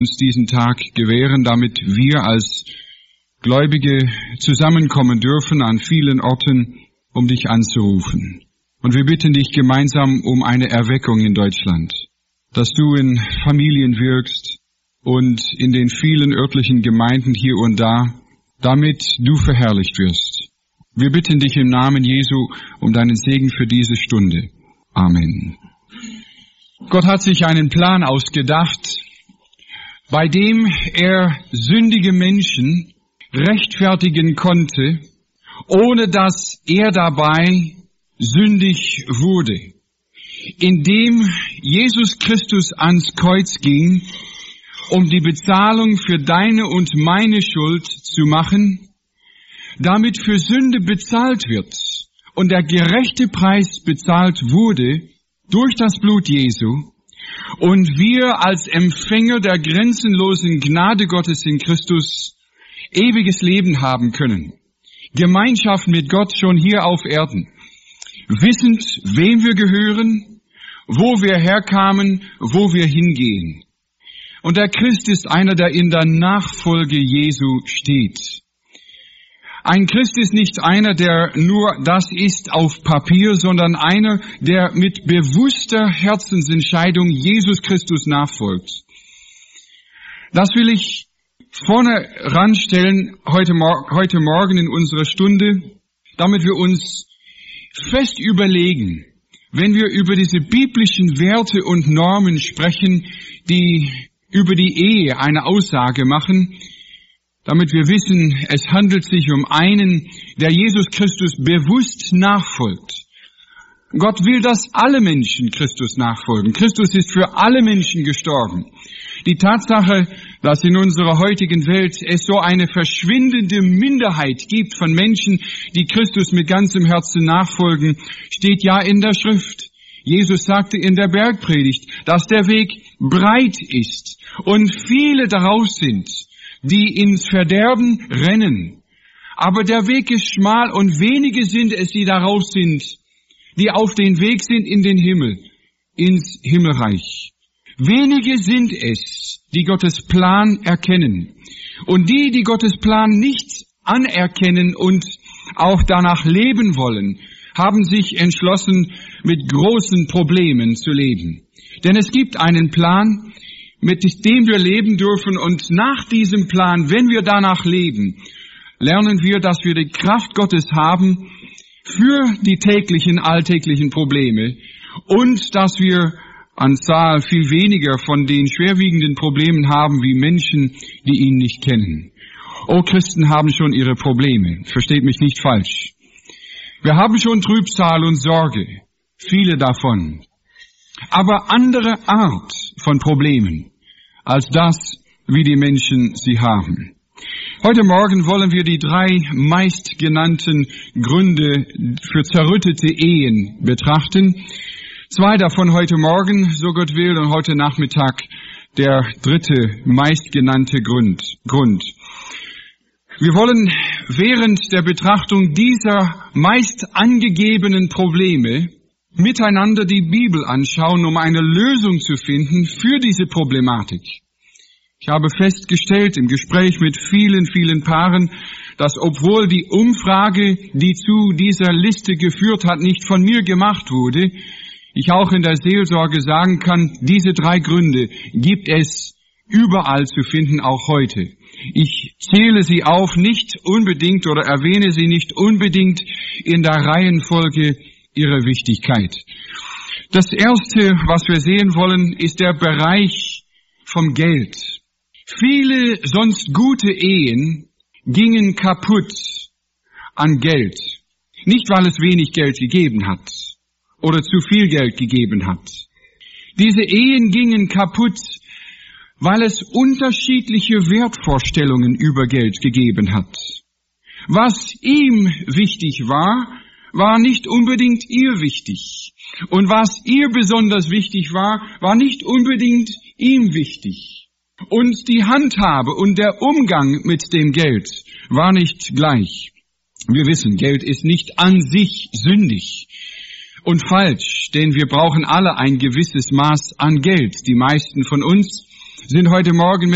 uns diesen Tag gewähren, damit wir als Gläubige zusammenkommen dürfen an vielen Orten, um dich anzurufen. Und wir bitten dich gemeinsam um eine Erweckung in Deutschland, dass du in Familien wirkst und in den vielen örtlichen Gemeinden hier und da, damit du verherrlicht wirst. Wir bitten dich im Namen Jesu um deinen Segen für diese Stunde. Amen. Gott hat sich einen Plan ausgedacht, bei dem er sündige Menschen rechtfertigen konnte, ohne dass er dabei sündig wurde. Indem Jesus Christus ans Kreuz ging, um die Bezahlung für deine und meine Schuld zu machen, damit für Sünde bezahlt wird und der gerechte Preis bezahlt wurde durch das Blut Jesu und wir als Empfänger der grenzenlosen Gnade Gottes in Christus ewiges Leben haben können. Gemeinschaft mit Gott schon hier auf Erden, wissend, wem wir gehören, wo wir herkamen, wo wir hingehen. Und der Christ ist einer, der in der Nachfolge Jesu steht. Ein Christ ist nicht einer, der nur das ist auf Papier, sondern einer, der mit bewusster Herzensentscheidung Jesus Christus nachfolgt. Das will ich vorne ranstellen heute Morgen in unserer Stunde, damit wir uns fest überlegen, wenn wir über diese biblischen Werte und Normen sprechen, die über die Ehe eine Aussage machen, damit wir wissen, es handelt sich um einen, der Jesus Christus bewusst nachfolgt. Gott will, dass alle Menschen Christus nachfolgen. Christus ist für alle Menschen gestorben. Die Tatsache, dass in unserer heutigen Welt es so eine verschwindende Minderheit gibt von Menschen, die Christus mit ganzem Herzen nachfolgen, steht ja in der Schrift. Jesus sagte in der Bergpredigt, dass der Weg breit ist und viele daraus sind, die ins Verderben rennen. Aber der Weg ist schmal und wenige sind es, die daraus sind, die auf den Weg sind in den Himmel, ins Himmelreich. Wenige sind es, die Gottes Plan erkennen. Und die, die Gottes Plan nicht anerkennen und auch danach leben wollen, haben sich entschlossen, mit großen Problemen zu leben. Denn es gibt einen Plan, mit dem wir leben dürfen, und nach diesem Plan, wenn wir danach leben, lernen wir, dass wir die Kraft Gottes haben für die täglichen, alltäglichen Probleme und dass wir an Zahl viel weniger von den schwerwiegenden Problemen haben wie Menschen, die ihn nicht kennen. Oh, Christen haben schon ihre Probleme, versteht mich nicht falsch. Wir haben schon Trübsal und Sorge, viele davon, aber andere Art von Problemen als das, wie die Menschen sie haben. Heute Morgen wollen wir die 3 meistgenannten Gründe für zerrüttete Ehen betrachten. 2 davon heute Morgen, so Gott will, und heute Nachmittag der 3. meistgenannte Grund. Wir wollen während der Betrachtung dieser meist angegebenen Probleme miteinander die Bibel anschauen, um eine Lösung zu finden für diese Problematik. Ich habe festgestellt im Gespräch mit vielen Paaren, dass obwohl die Umfrage, die zu dieser Liste geführt hat, nicht von mir gemacht wurde, ich auch in der Seelsorge sagen kann, diese 3 Gründe gibt es überall zu finden, auch heute. Ich zähle sie auf nicht unbedingt oder erwähne sie nicht unbedingt in der Reihenfolge ihrer Wichtigkeit. Das Erste, was wir sehen wollen, ist der Bereich vom Geld. Viele sonst gute Ehen gingen kaputt an Geld. Nicht, weil es wenig Geld gegeben hat oder zu viel Geld gegeben hat. Diese Ehen gingen kaputt, weil es unterschiedliche Wertvorstellungen über Geld gegeben hat. Was ihm wichtig war, war nicht unbedingt ihr wichtig. Und was ihr besonders wichtig war, war nicht unbedingt ihm wichtig. Und die Handhabe und der Umgang mit dem Geld war nicht gleich. Wir wissen, Geld ist nicht an sich sündig und falsch, denn wir brauchen alle ein gewisses Maß an Geld. Die meisten von uns sind heute Morgen